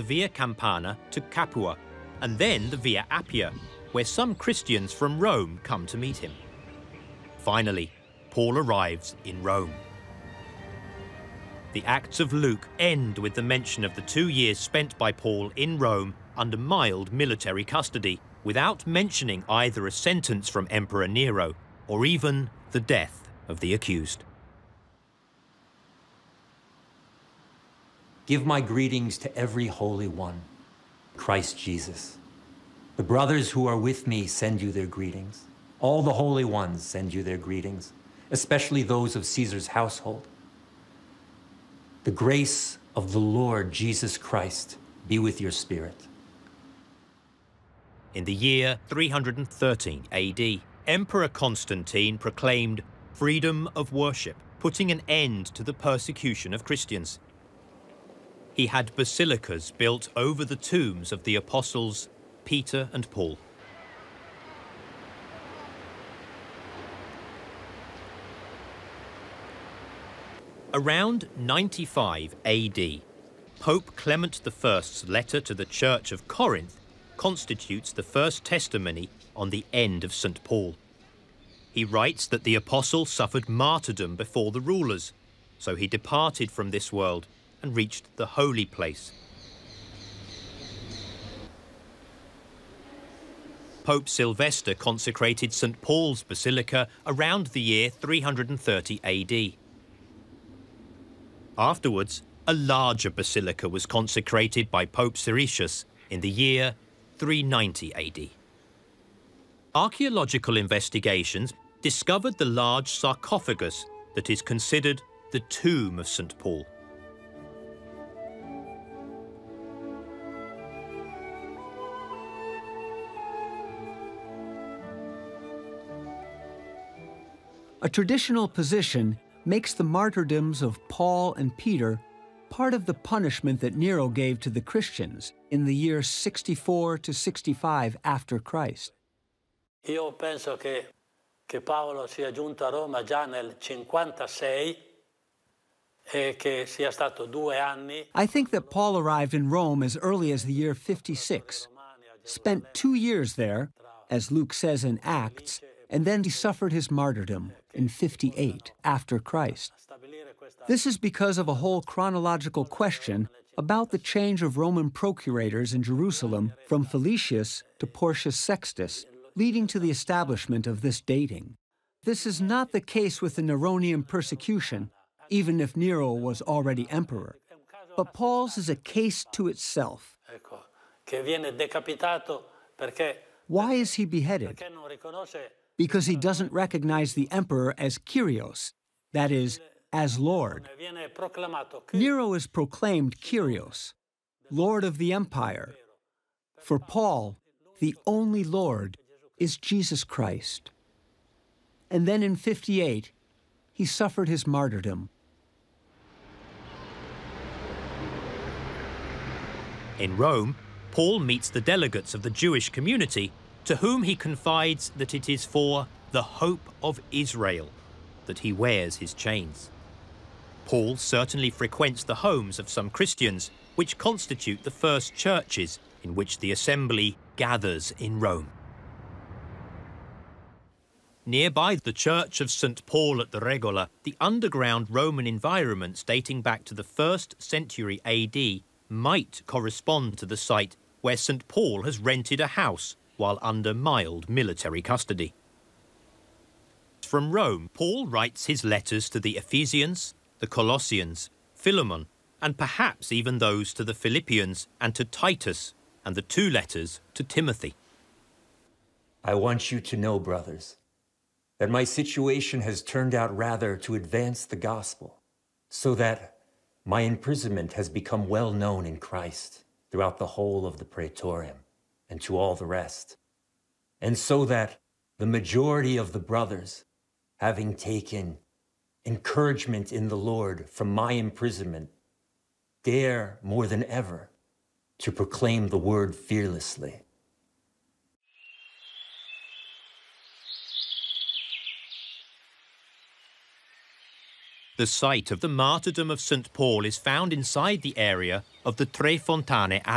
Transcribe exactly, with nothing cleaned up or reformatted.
Via Campana to Capua, and then the Via Appia, where some Christians from Rome come to meet him. Finally, Paul arrives in Rome. The Acts of Luke end with the mention of the two years spent by Paul in Rome under mild military custody, without mentioning either a sentence from Emperor Nero or even the death of the accused. Give my greetings to every holy one, Christ Jesus. The brothers who are with me send you their greetings. All the holy ones send you their greetings, especially those of Caesar's household. The grace of the Lord Jesus Christ be with your spirit. In the year three hundred thirteen A D, Emperor Constantine proclaimed freedom of worship, putting an end to the persecution of Christians. He had basilicas built over the tombs of the apostles Peter and Paul. Around ninety-five A D, Pope Clement the First's letter to the Church of Corinth constitutes the first testimony on the end of Saint Paul. He writes that the apostle suffered martyrdom before the rulers, so he departed from this world and reached the holy place. Pope Sylvester consecrated Saint Paul's Basilica around the year three hundred thirty A D. Afterwards, a larger basilica was consecrated by Pope Siricius in the year three ninety A D. Archaeological investigations discovered the large sarcophagus that is considered the tomb of Saint Paul. A traditional position makes the martyrdoms of Paul and Peter part of the punishment that Nero gave to the Christians in the year sixty-four to sixty-five after Christ. Io penso che, che Paolo sia giunto a Roma già nel cinquantasei e che sia stato due anni. I think that Paul arrived in Rome as early as the year fifty-six, spent two years there, as Luke says in Acts, and then he suffered his martyrdom in fifty-eight after Christ. This is because of a whole chronological question about the change of Roman procurators in Jerusalem from Felicius to Porcius Sextus, leading to the establishment of this dating. This is not the case with the Neronian persecution, even if Nero was already emperor. But Paul's is a case to itself. Why is he beheaded? Because he doesn't recognize the emperor as Kyrios, that is, as Lord. Nero is proclaimed Kyrios, Lord of the empire. For Paul, the only Lord is Jesus Christ. And then in fifty-eight, he suffered his martyrdom. In Rome, Paul meets the delegates of the Jewish community, to whom he confides that it is for the hope of Israel that he wears his chains. Paul certainly frequents the homes of some Christians, which constitute the first churches in which the assembly gathers in Rome. Nearby the church of Saint Paul at the Regola, the underground Roman environments dating back to the first century A D might correspond to the site where Saint Paul has rented a house while under mild military custody. From Rome, Paul writes his letters to the Ephesians, the Colossians, Philemon, and perhaps even those to the Philippians and to Titus, and the two letters to Timothy. I want you to know, brothers, that my situation has turned out rather to advance the gospel, so that my imprisonment has become well known in Christ throughout the whole of the Praetorium and to all the rest, and so that the majority of the brothers, having taken encouragement in the Lord from my imprisonment, dare more than ever to proclaim the word fearlessly. The site of the martyrdom of Saint Paul is found inside the area of the Tre Fontane